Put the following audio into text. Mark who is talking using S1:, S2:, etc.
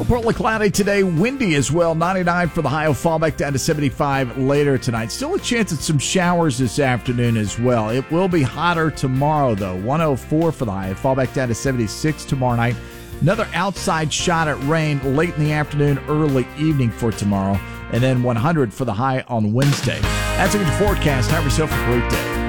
S1: partly cloudy today. Windy as well. 99 for the high. Will fall back down to 75 later tonight. Still a chance at some showers this afternoon as well. It will be hotter tomorrow, though. 104 for the high. Fall back down to 76 tomorrow night. Another outside shot at rain late in the afternoon, early evening for tomorrow. And then 100 for the high on Wednesday. That's a good forecast. Have yourself a great day.